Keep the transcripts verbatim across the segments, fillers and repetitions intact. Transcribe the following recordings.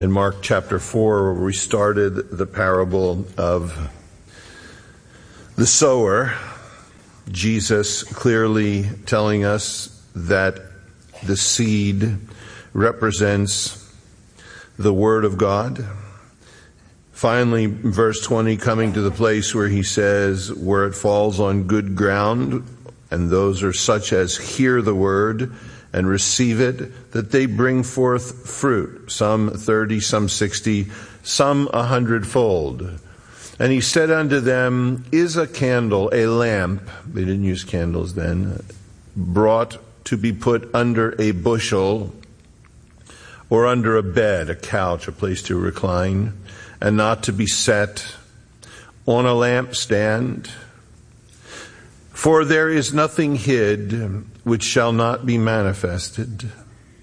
In Mark chapter four, where we started the parable of the sower, Jesus clearly telling us that the seed represents the Word of God. Finally, verse twenty, coming to the place where he says, where it falls on good ground, and those are such as hear the word and receive it, that they bring forth fruit, some thirty, some sixty, some a hundredfold. And he said unto them, is a candle, a lamp, they didn't use candles then, brought to be put under a bushel or under a bed, a couch, a place to recline, and not to be set on a lampstand? For there is nothing hid which shall not be manifested,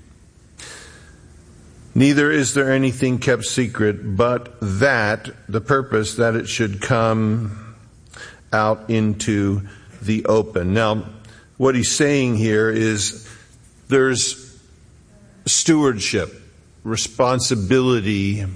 neither is there anything kept secret, but that, the purpose, that it should come out into the open. Now, what he's saying here is there's stewardship, responsibility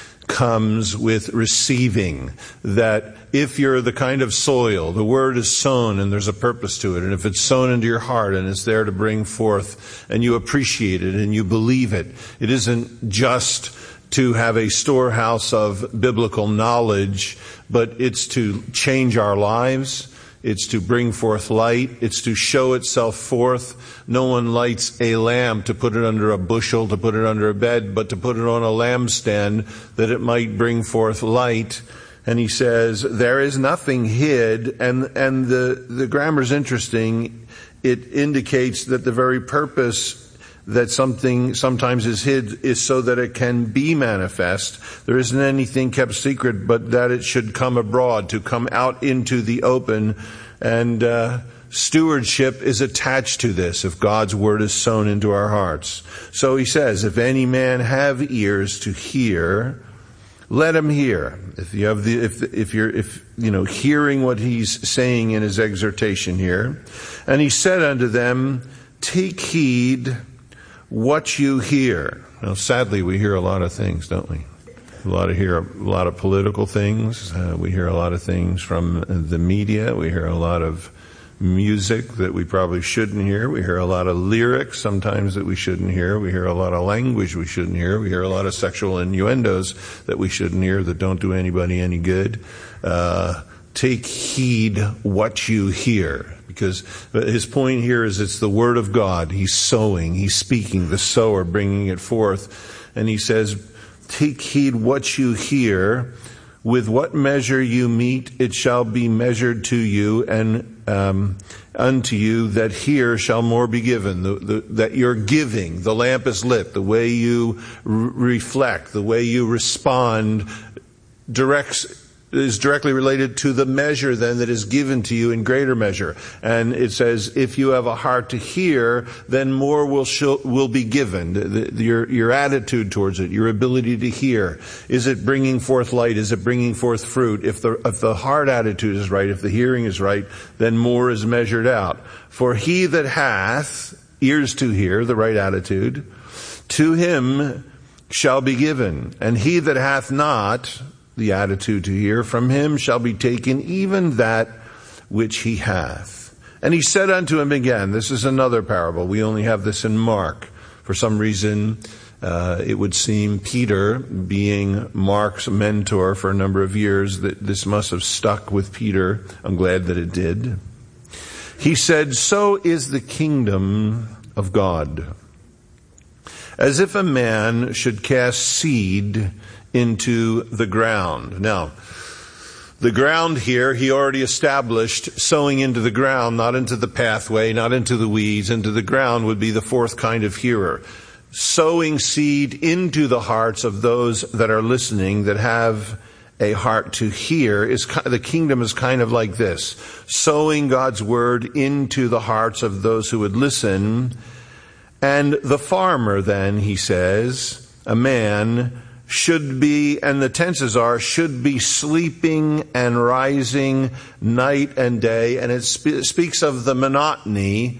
comes with receiving. That if you're the kind of soil, the word is sown and there's a purpose to it, and if it's sown into your heart and it's there to bring forth, and you appreciate it and you believe it, it isn't just to have a storehouse of biblical knowledge, but it's to change our lives. It's to bring forth light. It's to show itself forth. No one lights a lamp to put it under a bushel, to put it under a bed, but to put it on a lampstand that it might bring forth light. And he says, there is nothing hid. And, and the, the grammar's interesting. It indicates that the very purpose that something sometimes is hid is so that it can be manifest. There isn't anything kept secret, but that it should come abroad, to come out into the open. And uh, stewardship is attached to this if God's word is sown into our hearts. So he says, if any man have ears to hear, let him hear. If you have the, if if you're if you know hearing what he's saying in his exhortation here, and he said unto them, take heed what you hear. Now, sadly, we hear a lot of things, don't we? A lot of hear a lot of political things. Uh, we hear a lot of things from the media. We hear a lot of music that we probably shouldn't hear. We hear a lot of lyrics sometimes that we shouldn't hear. We hear a lot of language we shouldn't hear. We hear a lot of sexual innuendos that we shouldn't hear, that don't do anybody any good. Uh, take heed what you hear. Because his point here is it's the Word of God. He's sowing, he's speaking, the sower bringing it forth. And he says, take heed what you hear. With what measure you meet, it shall be measured to you, and um, unto you that hear shall more be given. The, the, that you're giving, the lamp is lit, the way you re- reflect, the way you respond directs is directly related to the measure then that is given to you in greater measure. And it says, if you have a heart to hear, then more will show, will be given. The, the, your, your attitude towards it, your ability to hear. Is it bringing forth light? Is it bringing forth fruit? If the, if the heart attitude is right, if the hearing is right, then more is measured out. For he that hath ears to hear, the right attitude, to him shall be given. And he that hath not the attitude to hear, from him shall be taken even that which he hath. And he said unto him again, this is another parable. We only have this in Mark. For some reason, uh, it would seem Peter, being Mark's mentor for a number of years, that this must have stuck with Peter. I'm glad that it did. He said, so is the kingdom of God, as if a man should cast seed into the ground. Now, the ground here, he already established sowing into the ground, not into the pathway, not into the weeds, into the ground would be the fourth kind of hearer. Sowing seed into the hearts of those that are listening, that have a heart to hear, is the kingdom is kind of like this. Sowing God's word into the hearts of those who would listen. And the farmer then, he says, a man should be, and the tenses are, should be sleeping and rising night and day. And it spe- speaks of the monotony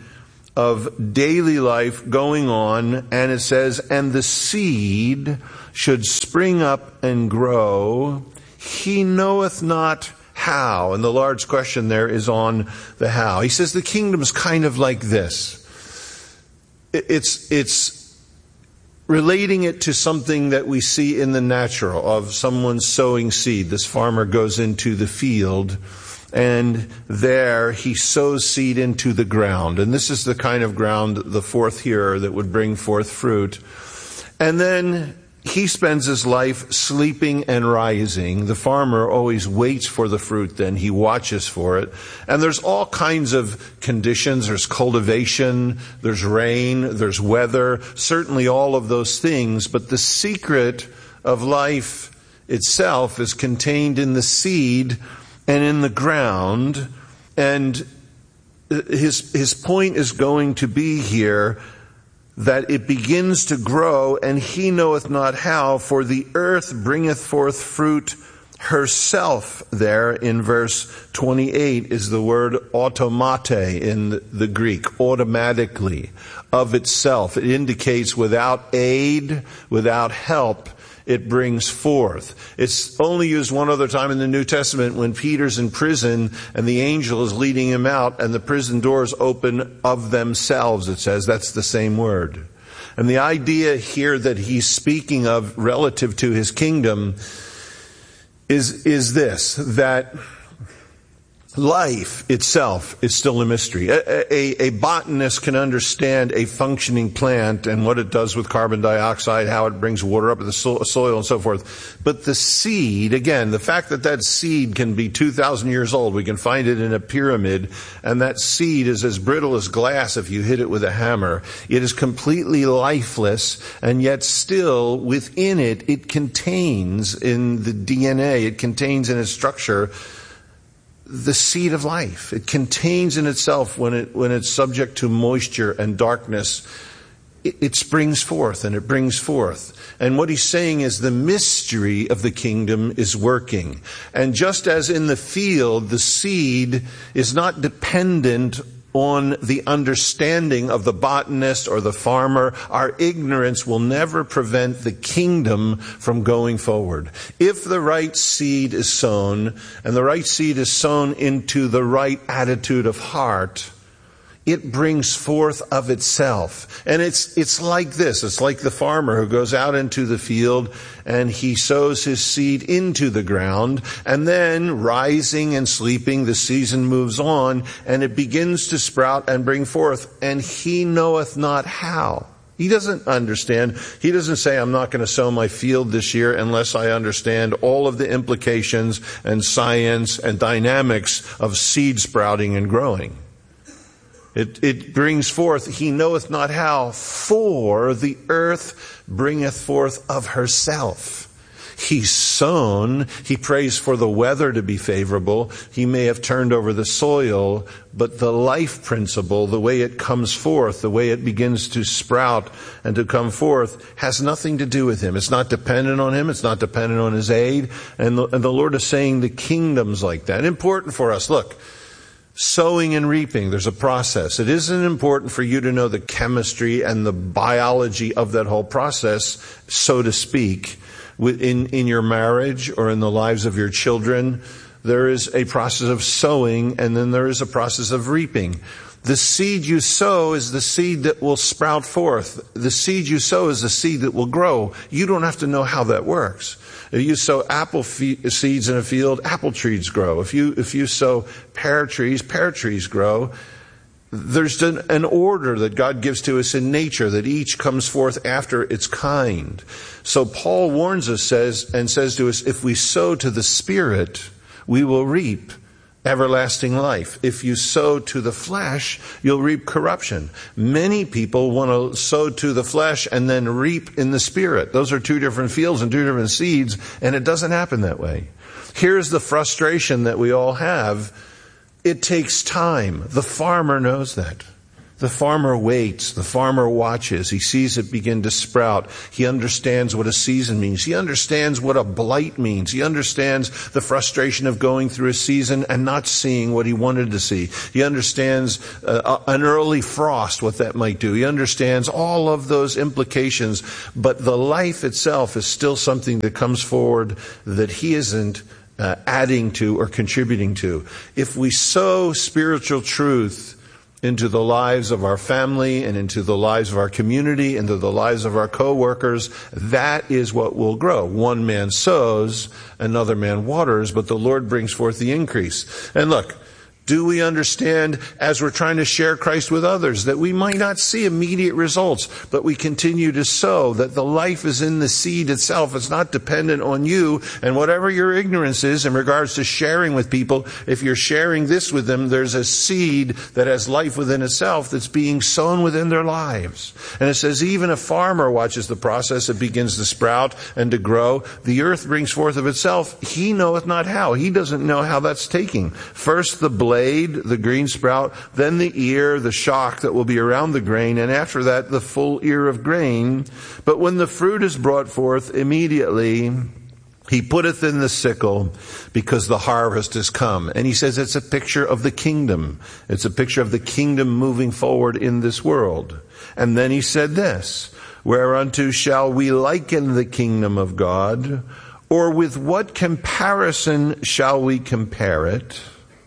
of daily life going on, and it says, and the seed should spring up and grow. He knoweth not how. And the Lord's question there is on the how. He says the kingdom's kind of like this. It's, it's relating it to something that we see in the natural of someone sowing seed. This farmer goes into the field, and there he sows seed into the ground. And this is the kind of ground, the fourth here, that would bring forth fruit. And then he spends his life sleeping and rising. The farmer always waits for the fruit, then he watches for it. And there's all kinds of conditions. There's cultivation, there's rain, there's weather, certainly all of those things. But the secret of life itself is contained in the seed and in the ground. And his, his point is going to be here that it begins to grow, and he knoweth not how, for the earth bringeth forth fruit herself. There in verse twenty-eight is the word automate in the Greek, automatically, of itself. It indicates without aid, without help, it brings forth. It's only used one other time in the New Testament when Peter's in prison and the angel is leading him out and the prison doors open of themselves, it says. That's the same word. And the idea here that he's speaking of relative to his kingdom is, is this, that life itself is still a mystery. A, a, a botanist can understand a functioning plant and what it does with carbon dioxide, how it brings water up to the so- soil and so forth. But the seed, again, the fact that that seed can be two thousand years old, we can find it in a pyramid, and that seed is as brittle as glass if you hit it with a hammer. It is completely lifeless, and yet still within it, it contains in the D N A, it contains in its structure the seed of life. It contains in itself, when it when it's subject to moisture and darkness, it, it springs forth and it brings forth. And what he's saying is the mystery of the kingdom is working. And just as in the field, the seed is not dependent on the understanding of the botanist or the farmer, our ignorance will never prevent the kingdom from going forward. If the right seed is sown, and the right seed is sown into the right attitude of heart, it brings forth of itself. And it's it's like this. It's like the farmer who goes out into the field and he sows his seed into the ground, and then rising and sleeping, the season moves on and it begins to sprout and bring forth, and he knoweth not how. He doesn't understand. He doesn't say, I'm not going to sow my field this year unless I understand all of the implications and science and dynamics of seed sprouting and growing. It, it brings forth, he knoweth not how, for the earth bringeth forth of herself. He's sown, he prays for the weather to be favorable, he may have turned over the soil, but the life principle, the way it comes forth, the way it begins to sprout and to come forth, has nothing to do with him. It's not dependent on him, it's not dependent on his aid, and the, and the Lord is saying the kingdom's like that. Important for us, look. Sowing and reaping, there's a process. It isn't important for you to know the chemistry and the biology of that whole process, so to speak. In, in your marriage or in the lives of your children, there is a process of sowing, and then there is a process of reaping. The seed you sow is the seed that will sprout forth. The seed you sow is the seed that will grow. You don't have to know how that works. If you sow apple fe- seeds in a field, apple trees grow. If you if you sow pear trees, pear trees grow. There's an, an order that God gives to us in nature, that each comes forth after its kind. So Paul warns us, says, and says to us, if we sow to the Spirit, we will reap everlasting life. If you sow to the flesh, you'll reap corruption. Many people want to sow to the flesh and then reap in the Spirit. Those are two different fields and two different seeds, and it doesn't happen that way. Here's the frustration that we all have. It takes time. The farmer knows that. The farmer waits. The farmer watches. He sees it begin to sprout. He understands what a season means. He understands what a blight means. He understands the frustration of going through a season and not seeing what he wanted to see. He understands uh, an early frost, what that might do. He understands all of those implications. But the life itself is still something that comes forward that he isn't uh, adding to or contributing to. If we sow spiritual truth into the lives of our family and into the lives of our community, into the lives of our co-workers, that is what will grow. One man sows, another man waters, but the Lord brings forth the increase. And look, do we understand as we're trying to share Christ with others that we might not see immediate results, but we continue to sow, that the life is in the seed itself. It's not dependent on you, and whatever your ignorance is in regards to sharing with people, if you're sharing this with them, there's a seed that has life within itself that's being sown within their lives. And it says even a farmer watches the process. It begins to sprout and to grow. The earth brings forth of itself. He knoweth not how. He doesn't know how that's taking. First the blade, the green sprout, then the ear, the shock that will be around the grain, and after that the full ear of grain. But when the fruit is brought forth, immediately he putteth in the sickle, because the harvest is come. And he says it's a picture of the kingdom. It's a picture of the kingdom moving forward in this world. And then he said this, whereunto shall we liken the kingdom of God? Or with what comparison shall we compare it?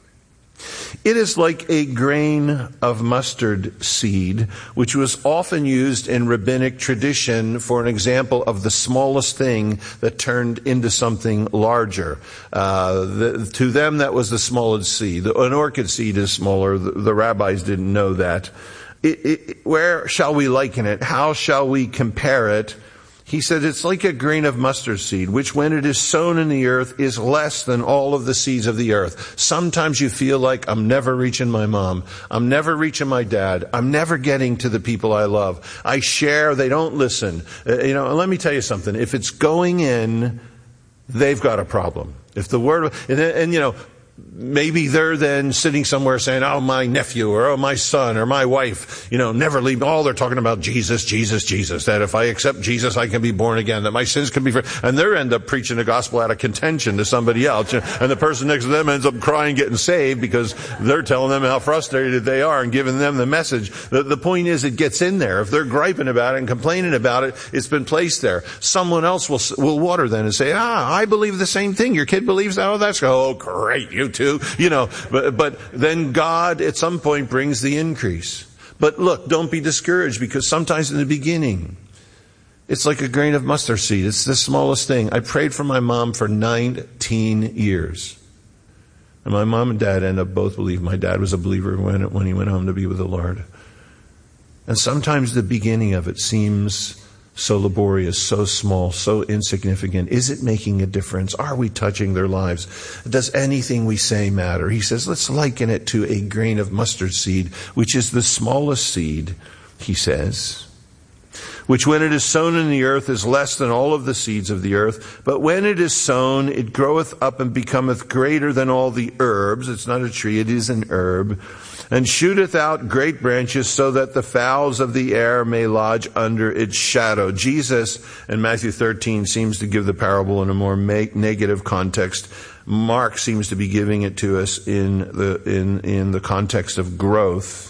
It is like a grain of mustard seed, which was often used in rabbinic tradition for an example of the smallest thing that turned into something larger. Uh, the, to them, that was the smallest seed. An orchid seed is smaller. The, the rabbis didn't know that. It, it, where shall we liken it? How shall we compare it? He said it's like a grain of mustard seed, which when it is sown in the earth is less than all of the seeds of the earth. Sometimes you feel like I'm never reaching my mom. I'm never reaching my dad. I'm never getting to the people I love. I share, they don't listen. Uh, you know, and let me tell you something. If it's going in, they've got a problem. If the word, and, and you know, maybe they're then sitting somewhere saying, oh, my nephew or oh, my son or my wife, you know, never leave. All they're talking about Jesus, Jesus, Jesus. That if I accept Jesus, I can be born again. That my sins can be forgiven. And they end up preaching the gospel out of contention to somebody else. And the person next to them ends up crying, getting saved because they're telling them how frustrated they are and giving them the message. The, the point is it gets in there. If they're griping about it and complaining about it, it's been placed there. Someone else will, will water then and say, ah, I believe the same thing. Your kid believes that. Oh, that's, oh, great. You too, you know, but, but then God at some point brings the increase. But look, don't be discouraged, because sometimes in the beginning, it's like a grain of mustard seed. It's the smallest thing. I prayed for my mom for nineteen years. And my mom and dad ended up both believing. My dad was a believer when, when he went home to be with the Lord. And sometimes the beginning of it seems so laborious, so small, so insignificant. Is it making a difference? Are we touching their lives? Does anything we say matter? He says, let's liken it to a grain of mustard seed, which is the smallest seed, he says, which when it is sown in the earth is less than all of the seeds of the earth. But when it is sown, it groweth up and becometh greater than all the herbs. It's not a tree, it is an herb. And shooteth out great branches, so that the fowls of the air may lodge under its shadow. Jesus in Matthew thirteen seems to give the parable in a more negative context. Mark seems to be giving it to us in the in in the context of growth.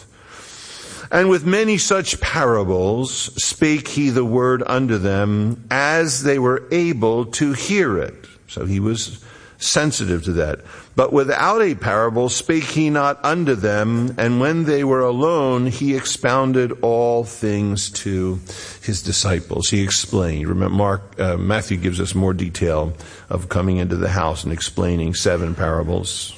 And with many such parables spake he the word unto them, as they were able to hear it. So he was sensitive to that. But without a parable spake he not unto them, and when they were alone, he expounded all things to his disciples. He explained. Remember, Mark, uh, Matthew gives us more detail of coming into the house and explaining seven parables.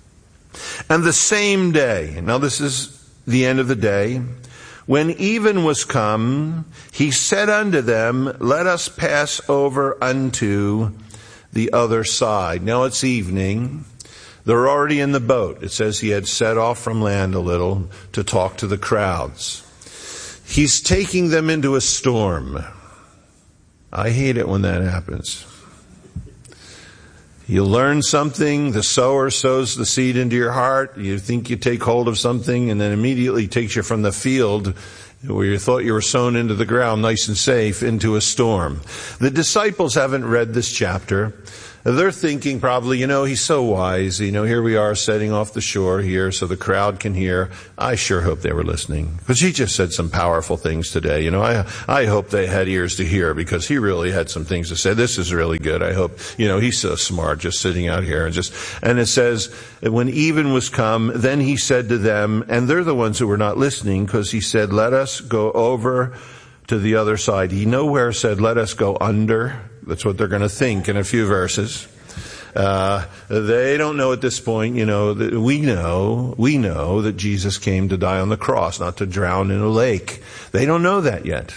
And the same day, now this is the end of the day, when even was come, he said unto them, let us pass over unto the other side. Now it's evening. They're already in the boat. It says he had set off from land a little to talk to the crowds. He's taking them into a storm. I hate it when that happens. You learn something, the sower sows the seed into your heart, you think you take hold of something, and then immediately takes you from the field where you thought you were sown into the ground nice and safe into a storm. The disciples haven't read this chapter. They're thinking probably, you know, he's so wise. You know, here we are setting off the shore here so the crowd can hear. I sure hope they were listening, because he just said some powerful things today. You know, I I hope they had ears to hear, because he really had some things to say. This is really good. I hope, you know, he's so smart just sitting out here and just, and it says, when even was come, then he said to them, and they're the ones who were not listening, because he said, let us go over to the other side. He nowhere said, let us go under. That's what they're going to think in a few verses. Uh, they don't know at this point, you know, that we know, we know that Jesus came to die on the cross, not to drown in a lake. They don't know that yet.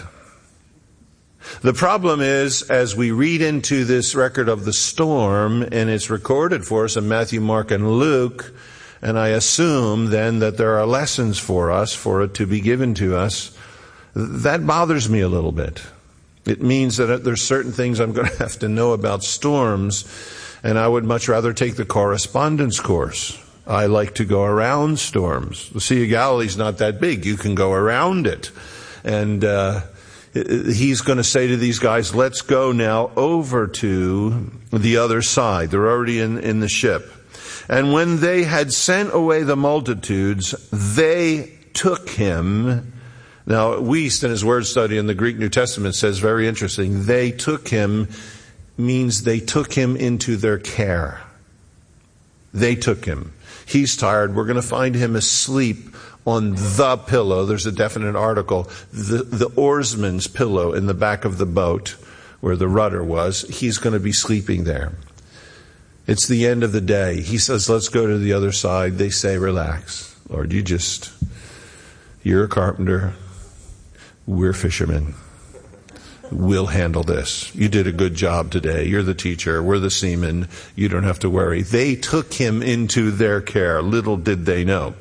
The problem is, as we read into this record of the storm, and it's recorded for us in Matthew, Mark, and Luke, and I assume then that there are lessons for us, for it to be given to us, that bothers me a little bit. It means that there's certain things I'm going to have to know about storms, and I would much rather take the correspondence course. I like to go around storms. The Sea of Galilee is not that big. You can go around it. And uh he's going to say to these guys, let's go now over to the other side. They're already in, in the ship. And when they had sent away the multitudes, they took him. Now, Wiest in his word study in the Greek New Testament says, very interesting, they took him means they took him into their care. They took him. He's tired. We're going to find him asleep on the pillow. There's a definite article. The, the oarsman's pillow in the back of the boat where the rudder was. He's going to be sleeping there. It's the end of the day. He says, let's go to the other side. They say, relax. Lord, you just, you're a carpenter. We're fishermen. We'll handle this. You did a good job today. You're the teacher. We're the seamen. You don't have to worry. They took him into their care. Little did they know.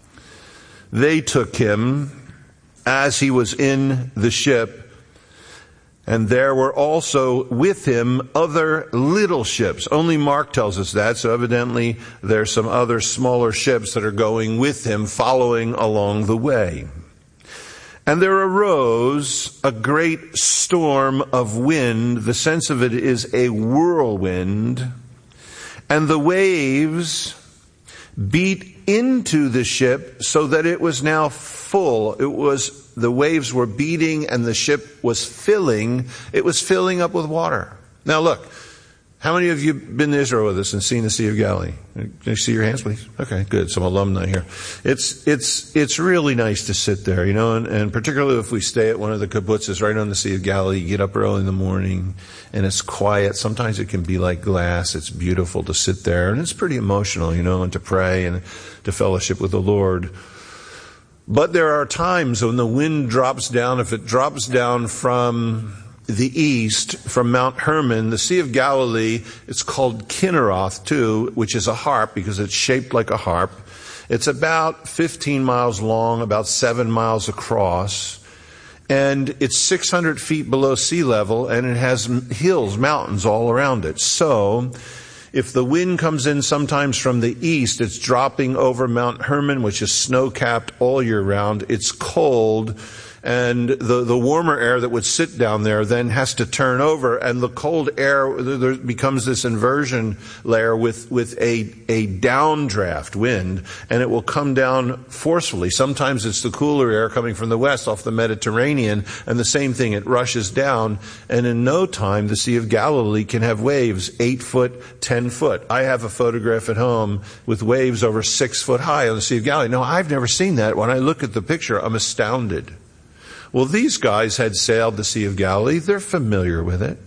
They took him as he was in the ship, and there were also with him other little ships. Only Mark tells us that, so evidently there's some other smaller ships that are going with him, following along the way. And there arose a great storm of wind. The sense of it is a whirlwind. And the waves beat into the ship so that it was now full. It was, the waves were beating and the ship was filling. It was filling up with water. Now look, how many of you been to Israel with us and seen the Sea of Galilee? Can you see your hands, please? Okay, good. Some alumni here. It's, it's, it's really nice to sit there, you know, and, and particularly if we stay at one of the kibbutzes right on the Sea of Galilee, you get up early in the morning and it's quiet. Sometimes it can be like glass. It's beautiful to sit there and it's pretty emotional, you know, and to pray and to fellowship with the Lord. But there are times when the wind drops down, if it drops down from the east, from Mount Hermon, the Sea of Galilee, it's called Kinneroth too, which is a harp because it's shaped like a harp. It's about fifteen miles long, about seven miles across, and it's six hundred feet below sea level, and it has hills, mountains all around it. So, if the wind comes in sometimes from the east, it's dropping over Mount Hermon, which is snow-capped all year round. It's cold. And the, the warmer air that would sit down there then has to turn over, and the cold air, there becomes this inversion layer with, with a, a downdraft wind, and it will come down forcefully. Sometimes it's the cooler air coming from the west off the Mediterranean, and the same thing, it rushes down, and in no time the Sea of Galilee can have waves eight foot, ten foot. I have a photograph at home with waves over six foot high on the Sea of Galilee. No, I've never seen that. When I look at the picture, I'm astounded. Well, these guys had sailed the Sea of Galilee. They're familiar with it.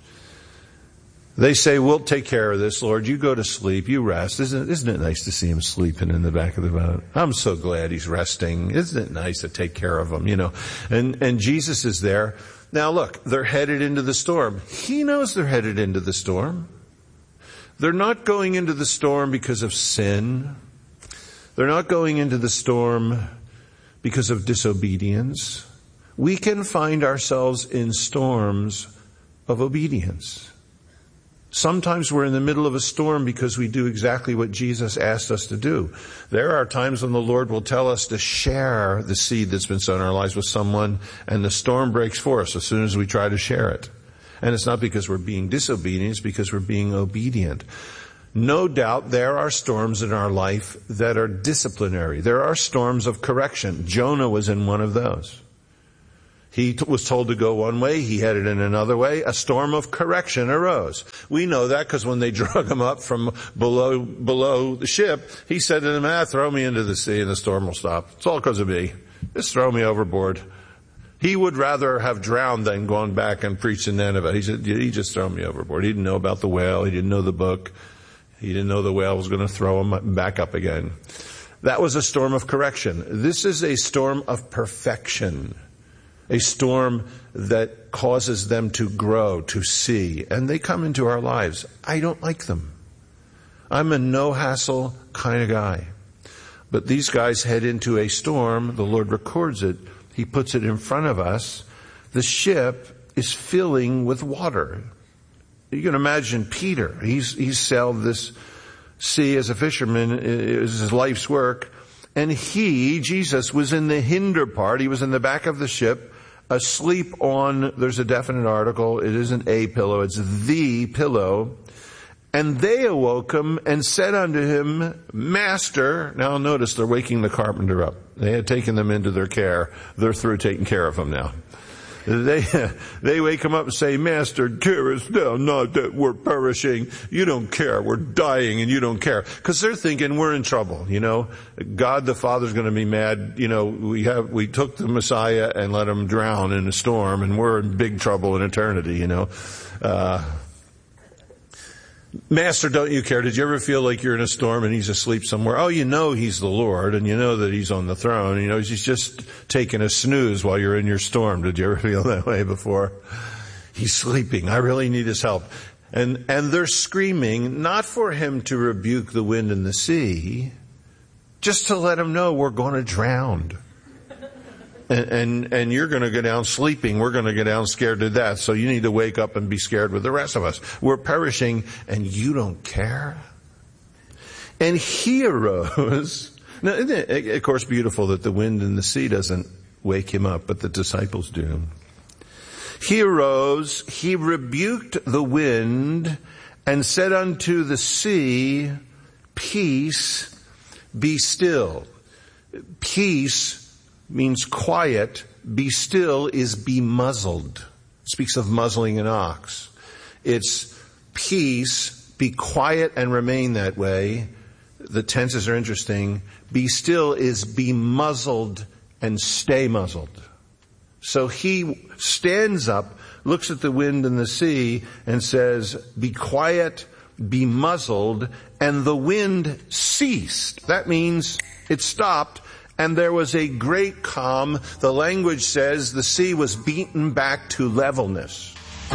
They say, we'll take care of this, Lord. You go to sleep. You rest. Isn't it, isn't it nice to see him sleeping in the back of the boat? I'm so glad he's resting. Isn't it nice to take care of him, you know? And, and Jesus is there. Now look, they're headed into the storm. He knows they're headed into the storm. They're not going into the storm because of sin. They're not going into the storm because of disobedience. We can find ourselves in storms of obedience. Sometimes we're in the middle of a storm because we do exactly what Jesus asked us to do. There are times when the Lord will tell us to share the seed that's been sown in our lives with someone, and the storm breaks for us as soon as we try to share it. And it's not because we're being disobedient, it's because we're being obedient. No doubt there are storms in our life that are disciplinary. There are storms of correction. Jonah was in one of those. He t- was told to go one way, he headed in another way. A storm of correction arose. We know that because when they drug him up from below below the ship, he said to them, ah, throw me into the sea and the storm will stop. It's all because of me. Just throw me overboard. He would rather have drowned than gone back and preached in Nineveh. He said, he just throw me overboard. He didn't know about the whale. He didn't know the book. He didn't know the whale was going to throw him back up again. That was a storm of correction. This is a storm of perfection. A storm that causes them to grow, to see. And they come into our lives. I don't like them. I'm a no-hassle kind of guy. But these guys head into a storm. The Lord records it. He puts it in front of us. The ship is filling with water. You can imagine Peter. He's, he's sailed this sea as a fisherman. It was his life's work. And he, Jesus, was in the hinder part. He was in the back of the ship, asleep on, there's a definite article, it isn't a pillow, it's the pillow. And they awoke him and said unto him, Master. Now notice they're waking the carpenter up. They had taken them into their care. They're through taking care of him now. They, they wake him up and say, Master, carest thou not that we're perishing? You don't care. We're dying and you don't care. Because they're thinking we're in trouble, you know. God the Father's going to be mad. You know, we have, we took the Messiah and let him drown in a storm and we're in big trouble in eternity, you know. Uh, Master, don't you care? Did you ever feel like you're in a storm and he's asleep somewhere? Oh, you know he's the Lord and you know that he's on the throne. You know, he's just taking a snooze while you're in your storm. Did you ever feel that way before? He's sleeping. I really need his help. And, and they're screaming, not for him to rebuke the wind and the sea, just to let him know we're going to drown. And, and, and you're going to go down sleeping. We're going to go down scared to death. So you need to wake up and be scared with the rest of us. We're perishing and you don't care. And he arose. Now, isn't it, of course, beautiful that the wind and the sea doesn't wake him up, but the disciples do. He arose, he rebuked the wind and said unto the sea, Peace, be still. Peace means quiet. Be still is be muzzled. It speaks of muzzling an ox. It's peace, be quiet and remain that way. The tenses are interesting. Be still is be muzzled and stay muzzled. So he stands up, looks at the wind and the sea and says, be quiet, be muzzled, and the wind ceased. That means it stopped. And there was a great calm. The language says the sea was beaten back to levelness.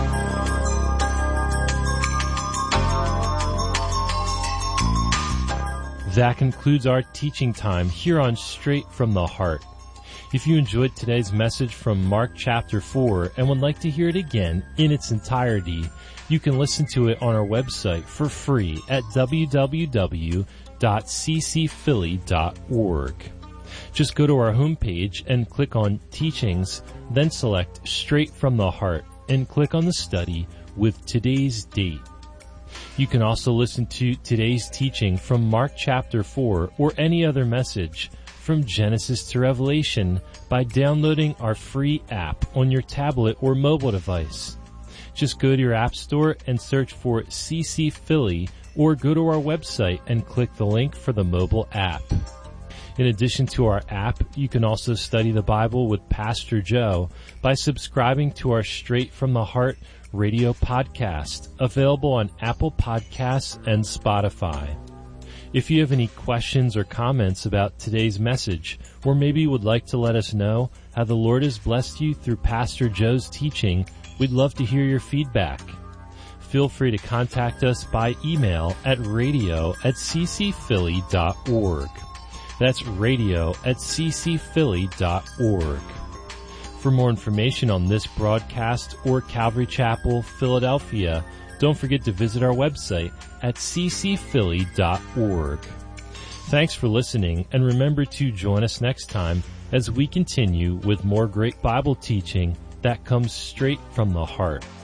That concludes our teaching time here on Straight from the Heart. If you enjoyed today's message from Mark chapter four and would like to hear it again in its entirety, you can listen to it on our website for free at w w w dot c c philly dot org. Just go to our homepage and click on Teachings, then select Straight from the Heart and click on the study with today's date. You can also listen to today's teaching from Mark chapter four or any other message from Genesis to Revelation by downloading our free app on your tablet or mobile device. Just go to your app store and search for C C Philly or go to our website and click the link for the mobile app. In addition to our app, you can also study the Bible with Pastor Joe by subscribing to our Straight from the Heart radio podcast, available on Apple Podcasts and Spotify. If you have any questions or comments about today's message, or maybe would like to let us know how the Lord has blessed you through Pastor Joe's teaching, we'd love to hear your feedback. Feel free to contact us by email at radio at c c philly dot org. That's radio at c c philly dot org. For more information on this broadcast or Calvary Chapel, Philadelphia, don't forget to visit our website at c c philly dot org. Thanks for listening, and remember to join us next time as we continue with more great Bible teaching that comes straight from the heart.